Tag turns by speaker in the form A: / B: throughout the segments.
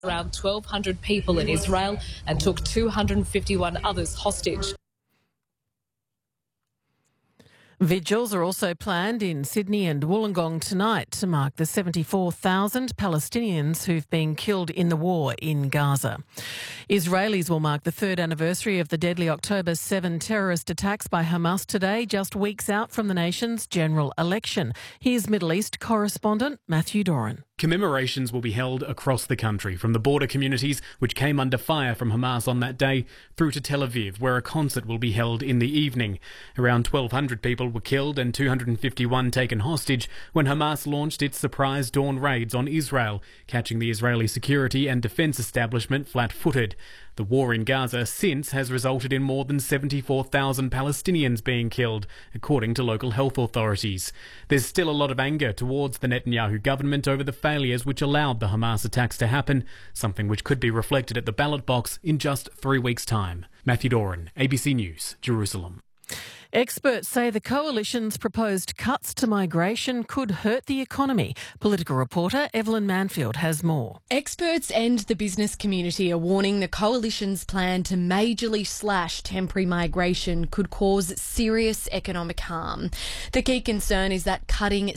A: around 1,200 people in Israel and took 251 others hostage.
B: Vigils are also planned in Sydney and Wollongong tonight to mark the 74,000 Palestinians who've been killed in the war in Gaza. Israelis will mark the third anniversary of the deadly October 7 terrorist attacks by Hamas today, just weeks out from the nation's general election. Here's Middle East correspondent Matthew Doran.
C: Commemorations will be held across the country, from the border communities, which came under fire from Hamas on that day, through to Tel Aviv, where a concert will be held in the evening. Around 1,200 people were killed and 251 taken hostage when Hamas launched its surprise dawn raids on Israel, catching the Israeli security and defence establishment flat-footed. The war in Gaza since has resulted in more than 74,000 Palestinians being killed, according to local health authorities. There's still a lot of anger towards the Netanyahu government over the failures which allowed the Hamas attacks to happen, something which could be reflected at the ballot box in just 3 weeks' time. Matthew Doran, ABC News, Jerusalem.
B: Experts say the coalition's proposed cuts to migration could hurt the economy. Political reporter Evelyn Manfield has more.
D: Experts and the business community are warning the coalition's plan to majorly slash temporary migration could cause serious economic harm. The key concern is that cutting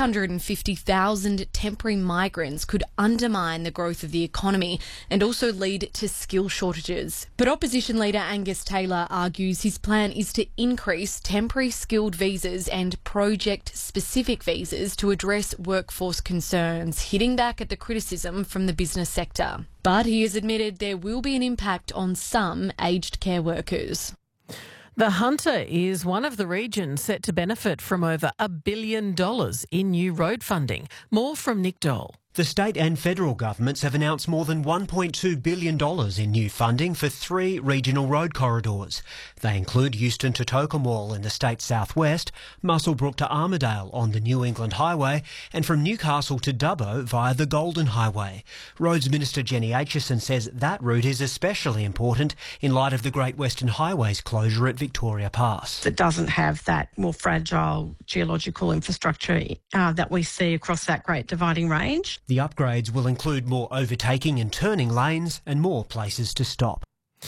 D: 650,000 temporary migrants could undermine the growth of the economy and also lead to skill shortages. But opposition leader Angus Taylor argues his plan is to increase temporary skilled visas and project-specific visas to address workforce concerns, hitting back at the criticism from the business sector. But he has admitted there will be an impact on some aged care workers.
B: The Hunter is one of the regions set to benefit from over $1 billion in new road funding. More from Nick Dole.
E: The state and federal governments have announced more than $1.2 billion in new funding for 3 regional road corridors. They include Euston to Tocumwal in the state's southwest, Muswellbrook to Armidale on the New England Highway, and from Newcastle to Dubbo via the Golden Highway. Roads Minister Jenny Aitchison says that route is especially important in light of the Great Western Highway's closure at Victoria Pass.
F: It doesn't have that more fragile geological infrastructure that we see across that Great Dividing Range.
E: The upgrades will include more overtaking and turning lanes and more places to stop.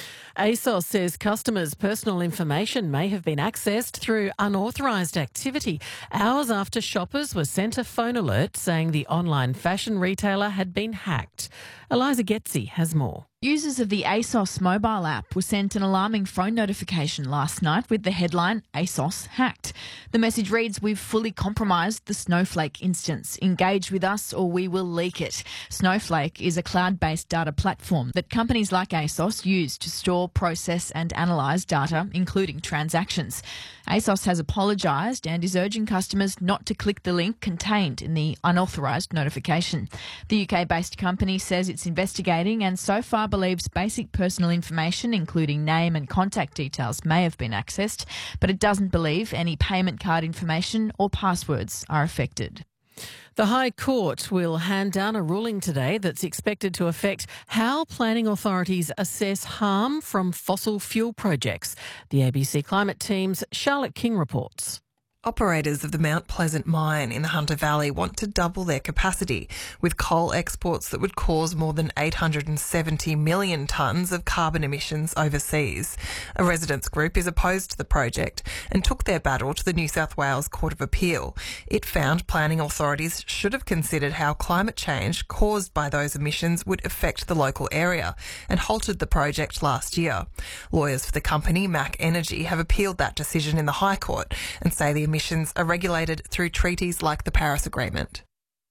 B: ASOS says customers' personal information may have been accessed through unauthorised activity, hours after shoppers were sent a phone alert saying the online fashion retailer had been hacked. Eliza Getzi has more.
G: Users of the ASOS mobile app were sent an alarming phone notification last night with the headline, ASOS hacked. The message reads, "We've fully compromised the Snowflake instance. Engage with us or we will leak it." Snowflake is a cloud-based data platform that companies like ASOS use to store, process and analyse data, including transactions. ASOS has apologised and is urging customers not to click the link contained in the unauthorised notification. The UK-based company says it's investigating and so far believes basic personal information, including name and contact details, may have been accessed, but it doesn't believe any payment card information or passwords are affected.
B: The High Court will hand down a ruling today that's expected to affect how planning authorities assess harm from fossil fuel projects. The ABC Climate Team's Charlotte King reports.
H: Operators of the Mount Pleasant mine in the Hunter Valley want to double their capacity, with coal exports that would cause more than 870 million tonnes of carbon emissions overseas. A residents' group is opposed to the project and took their battle to the New South Wales Court of Appeal. It found planning authorities should have considered how climate change caused by those emissions would affect the local area and halted the project last year. Lawyers for the company, Mac Energy, have appealed that decision in the High Court and say the emissions are regulated through treaties like the Paris Agreement.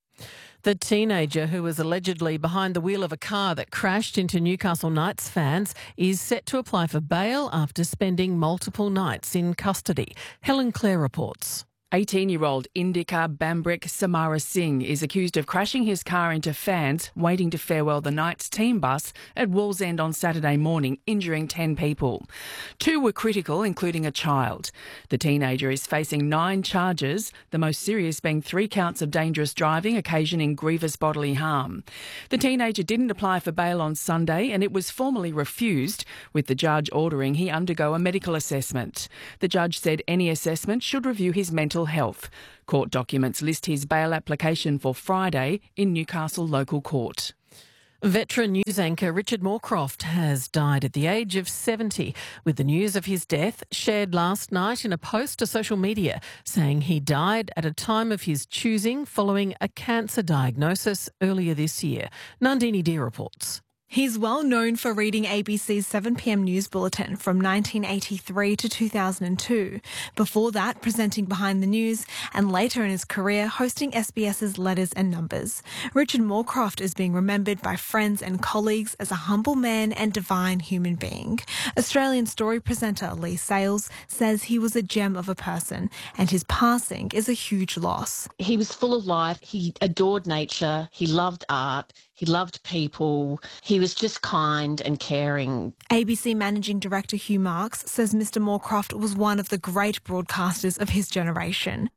B: The teenager who was allegedly behind the wheel of a car that crashed into Newcastle Knights fans is set to apply for bail after spending multiple nights in custody. Helen Clare reports.
I: 18-year-old Indika Bambrick Samara Singh is accused of crashing his car into fans waiting to farewell the Knights team bus at Wallsend on Saturday morning, injuring 10 people. 2 were critical, including a child. The teenager is facing 9 charges, the most serious being 3 counts of dangerous driving occasioning grievous bodily harm. The teenager didn't apply for bail on Sunday and it was formally refused, with the judge ordering he undergo a medical assessment. The judge said any assessment should review his mental health. Court documents list his bail application for Friday in Newcastle Local Court.
B: Veteran news anchor Richard Moorcroft has died at the age of 70, with the news of his death shared last night in a post to social media, saying he died at a time of his choosing following a cancer diagnosis earlier this year. Nandini Deer reports.
J: He's well known for reading ABC's 7pm news bulletin from 1983 to 2002. Before that, presenting Behind the News, and later in his career, hosting SBS's Letters and Numbers. Richard Moorcroft is being remembered by friends and colleagues as a humble man and divine human being. Australian story presenter Lee Sales says he was a gem of a person, and his passing is a huge loss.
K: He was full of life. He adored nature. He loved art. He loved people. He was just kind and caring.
J: ABC Managing Director Hugh Marks says Mr. Moorcroft was one of the great broadcasters of his generation.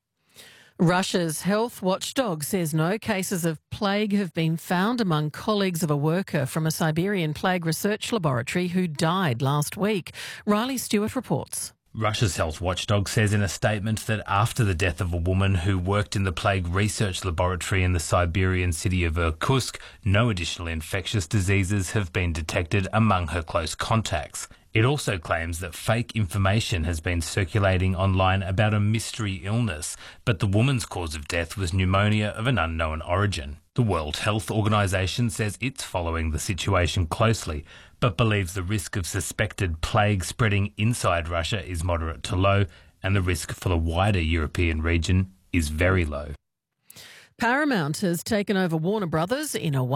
B: Russia's health watchdog says no cases of plague have been found among colleagues of a worker from a Siberian plague research laboratory who died last week. Riley Stewart reports.
L: Russia's health watchdog says in a statement that after the death of a woman who worked in the plague research laboratory in the Siberian city of Irkutsk, no additional infectious diseases have been detected among her close contacts. It also claims that fake information has been circulating online about a mystery illness, but the woman's cause of death was pneumonia of an unknown origin. The World Health Organization says it's following the situation closely, but believes the risk of suspected plague spreading inside Russia is moderate to low, and the risk for the wider European region is very low.
B: Paramount has taken over Warner Brothers in a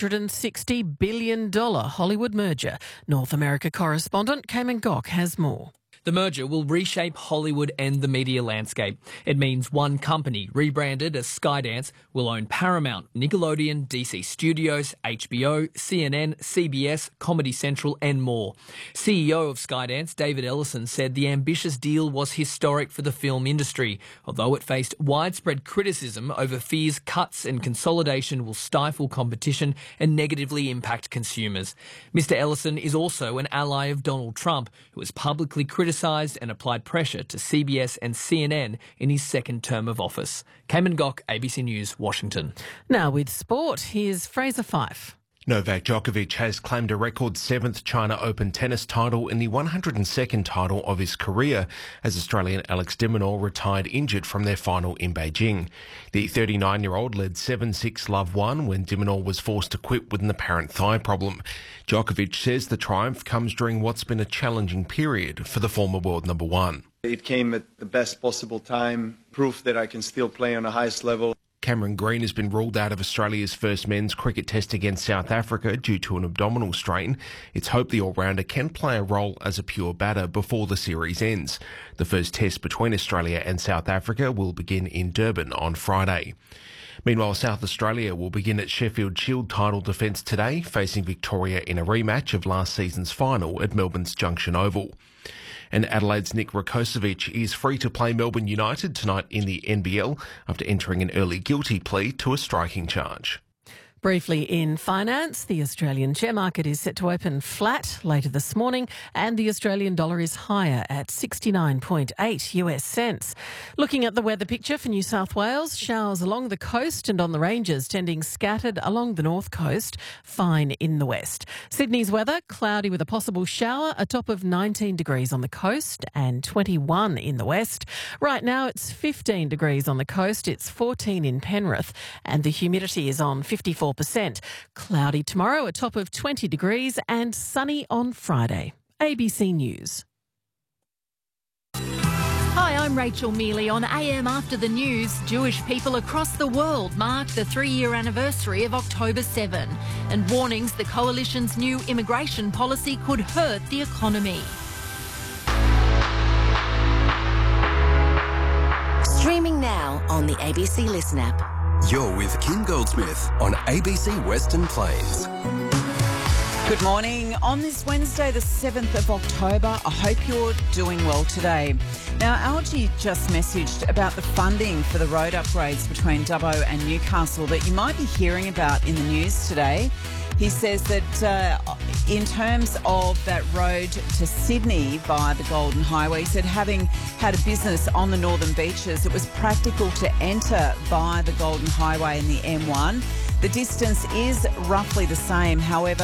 B: $160 billion Hollywood merger. North America correspondent Cayman Gok has more.
M: The merger will reshape Hollywood and the media landscape. It means one company, rebranded as Skydance, will own Paramount, Nickelodeon, DC Studios, HBO, CNN, CBS, Comedy Central and more. CEO of Skydance, David Ellison, said the ambitious deal was historic for the film industry, although it faced widespread criticism over fears cuts and consolidation will stifle competition and negatively impact consumers. Mr. Ellison is also an ally of Donald Trump, who has publicly criticised and applied pressure to CBS and CNN in his second term of office. Cayman Gok, ABC News, Washington.
B: Now with sport, here's Fraser Fife.
N: Novak Djokovic has claimed a record 7th China Open tennis title in the 102nd title of his career as Australian Alex de Minaur retired injured from their final in Beijing. The 39-year-old led 7-6 love 1 when de Minaur was forced to quit with an apparent thigh problem. Djokovic says the triumph comes during what's been a challenging period for the former world number one.
O: It came at the best possible time, proof that I can still play on the highest level.
N: Cameron Green has been ruled out of Australia's first men's cricket test against South Africa due to an abdominal strain. It's hoped the all-rounder can play a role as a pure batter before the series ends. The first test between Australia and South Africa will begin in Durban on Friday. Meanwhile, South Australia will begin its Sheffield Shield title defence today, facing Victoria in a rematch of last season's final at Melbourne's Junction Oval. And Adelaide's Nick Rakocevic is free to play Melbourne United tonight in the NBL after entering an early guilty plea to a striking charge.
B: Briefly in finance, the Australian share market is set to open flat later this morning and the Australian dollar is higher at 69.8 US cents. Looking at the weather picture for New South Wales, showers along the coast and on the ranges tending scattered along the north coast, fine in the west. Sydney's weather, cloudy with a possible shower, a top of 19 degrees on the coast and 21 in the west. Right now it's 15 degrees on the coast, it's 14 in Penrith and the humidity is on 54%. Cloudy tomorrow, a top of 20 degrees and sunny on Friday. ABC News.
G: Hi, I'm Rachel Mealy. On AM After the News, Jewish people across the world mark the 3-year anniversary of October 7 and warnings the coalition's new immigration policy could hurt the economy.
P: Streaming now on the ABC Listen app.
Q: You're with Kim Goldsmith on ABC Western Plains.
R: Good morning. On this Wednesday, the 7th of October, I hope you're doing well today. Now, Algie just messaged about the funding for the road upgrades between Dubbo and Newcastle that you might be hearing about in the news today. He says that in terms of that road to Sydney via the Golden Highway, he said having had a business on the Northern Beaches, it was practical to enter via the Golden Highway and the M1. The distance is roughly the same. However,